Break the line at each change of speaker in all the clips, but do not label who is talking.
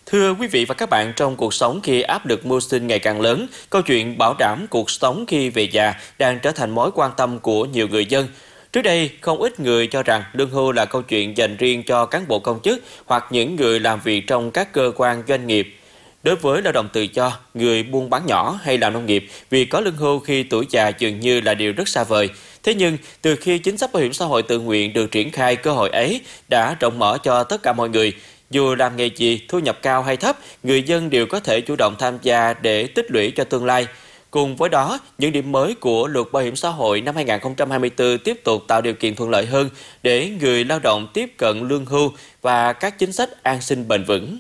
Thưa quý vị và các bạn, trong cuộc sống khi áp lực mưu sinh ngày càng lớn, câu chuyện bảo đảm cuộc sống khi về già đang trở thành mối quan tâm của nhiều người dân. Trước đây, không ít người cho rằng lương hưu là câu chuyện dành riêng cho cán bộ công chức hoặc những người làm việc trong các cơ quan doanh nghiệp. Đối với lao động tự do, người buôn bán nhỏ hay làm nông nghiệp, việc có lương hưu khi tuổi già dường như là điều rất xa vời. Thế nhưng, từ khi chính sách bảo hiểm xã hội tự nguyện được triển khai, cơ hội ấy đã rộng mở cho tất cả mọi người. Dù làm nghề gì, thu nhập cao hay thấp, người dân đều có thể chủ động tham gia để tích lũy cho tương lai. Cùng với đó, những điểm mới của luật bảo hiểm xã hội năm 2024 tiếp tục tạo điều kiện thuận lợi hơn để người lao động tiếp cận lương hưu và các chính sách an sinh bền vững.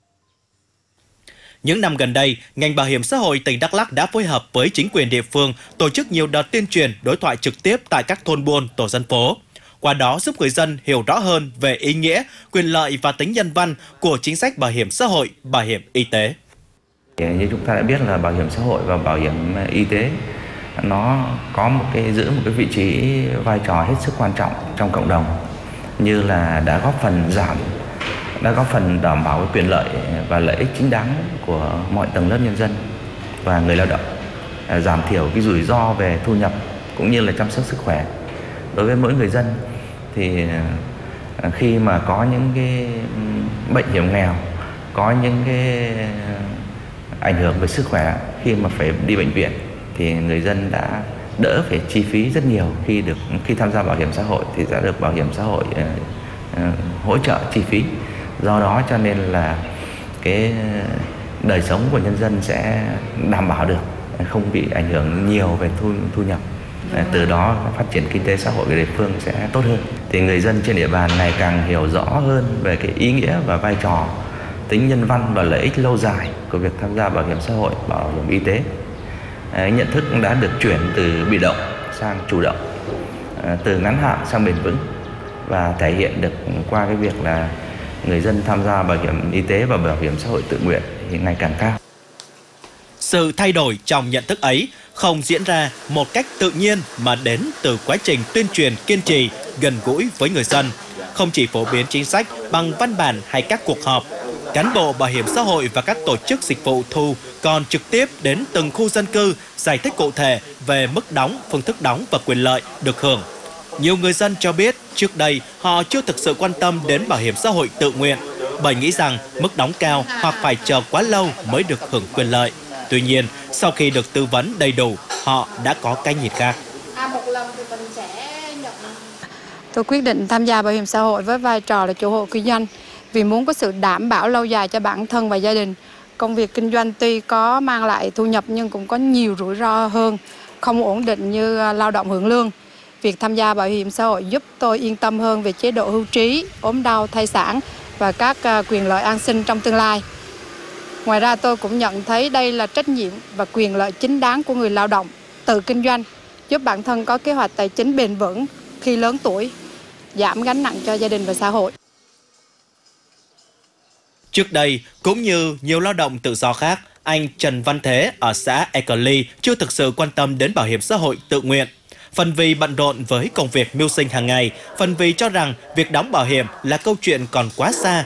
Những năm gần đây, ngành bảo hiểm xã hội tỉnh Đắk Lắk đã phối hợp với chính quyền địa phương tổ chức nhiều đợt tuyên truyền đối thoại trực tiếp tại các thôn buôn, tổ dân phố. Qua đó giúp người dân hiểu rõ hơn về ý nghĩa, quyền lợi và tính nhân văn của chính sách bảo hiểm xã hội, bảo hiểm y tế.
Như chúng ta đã biết là bảo hiểm xã hội và bảo hiểm y tế nó có giữ một cái vị trí vai trò hết sức quan trọng trong cộng đồng, như là đã góp phần đảm bảo cái quyền lợi và lợi ích chính đáng của mọi tầng lớp nhân dân và người lao động, giảm thiểu cái rủi ro về thu nhập cũng như là chăm sóc sức khỏe đối với mỗi người dân. Thì khi mà có những cái bệnh hiểm nghèo, có những cái ảnh hưởng về sức khỏe khi mà phải đi bệnh viện, thì người dân đã đỡ phải chi phí rất nhiều khi tham gia bảo hiểm xã hội, thì đã được bảo hiểm xã hội hỗ trợ chi phí. Do đó cho nên là cái đời sống của nhân dân sẽ đảm bảo được, không bị ảnh hưởng nhiều về thu nhập. Từ đó phát triển kinh tế xã hội của địa phương sẽ tốt hơn. Thì người dân trên địa bàn ngày càng hiểu rõ hơn về cái ý nghĩa và vai trò, tính nhân văn và lợi ích lâu dài của việc tham gia bảo hiểm xã hội, bảo hiểm y tế. Nhận thức đã được chuyển từ bị động sang chủ động, từ ngắn hạn sang bền vững, và thể hiện được qua cái việc là người dân tham gia bảo hiểm y tế và bảo hiểm xã hội tự nguyện thì ngày càng cao.
Sự thay đổi trong nhận thức ấy không diễn ra một cách tự nhiên mà đến từ quá trình tuyên truyền kiên trì, gần gũi với người dân. Không chỉ phổ biến chính sách bằng văn bản hay các cuộc họp, cán bộ bảo hiểm xã hội và các tổ chức dịch vụ thu còn trực tiếp đến từng khu dân cư, giải thích cụ thể về mức đóng, phương thức đóng và quyền lợi được hưởng. Nhiều người dân cho biết trước đây họ chưa thực sự quan tâm đến bảo hiểm xã hội tự nguyện, bởi nghĩ rằng mức đóng cao hoặc phải chờ quá lâu mới được hưởng quyền lợi. Tuy nhiên, sau khi được tư vấn đầy đủ, họ đã có cái nhìn khác.
Tôi quyết định tham gia bảo hiểm xã hội với vai trò là chủ hộ kinh doanh vì muốn có sự đảm bảo lâu dài cho bản thân và gia đình. Công việc kinh doanh tuy có mang lại thu nhập nhưng cũng có nhiều rủi ro hơn, không ổn định như lao động hưởng lương. Việc tham gia bảo hiểm xã hội giúp tôi yên tâm hơn về chế độ hưu trí, ốm đau, thai sản và các quyền lợi an sinh trong tương lai. Ngoài ra tôi cũng nhận thấy đây là trách nhiệm và quyền lợi chính đáng của người lao động tự kinh doanh, giúp bản thân có kế hoạch tài chính bền vững khi lớn tuổi, giảm gánh nặng cho gia đình và xã hội.
Trước đây, cũng như nhiều lao động tự do khác, anh Trần Văn Thế ở xã Eckerly chưa thực sự quan tâm đến bảo hiểm xã hội tự nguyện. Phần vì bận rộn với công việc mưu sinh hàng ngày, phần vì cho rằng việc đóng bảo hiểm là câu chuyện còn quá xa